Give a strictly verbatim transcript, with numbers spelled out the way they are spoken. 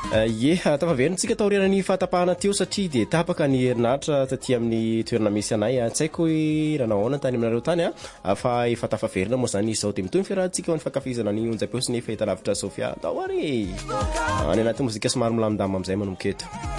Ye tafaveryntsika taoriana ny fahatapahana teo satria dia tapaka ny herinaratra taty amin'ny toerana misy anay. Tsy haiko hoe raha nahoana tany aminareo tany a fa efa tafaverina moa zany izao dia mitovy fiarahantsika ho an'ny fankafizana ny onjam-peo sy ny fahitalavitra Sofia. Tahoary any anaty mozika somary milamindamina amin'izay manomboka eto.